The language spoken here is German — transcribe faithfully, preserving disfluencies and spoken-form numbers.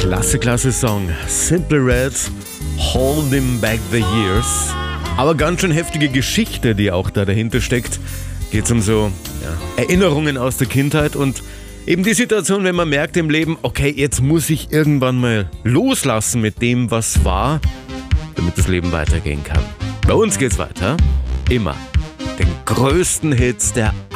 Klasse, klasse Song. Simply Red, Holding Back the Years. Aber ganz schön heftige Geschichte, die auch da dahinter steckt. Geht um so ja, Erinnerungen aus der Kindheit und eben die Situation, wenn man merkt im Leben, okay, jetzt muss ich irgendwann mal loslassen mit dem, was war, damit das Leben weitergehen kann. Bei uns geht's weiter. Immer. Den größten Hits der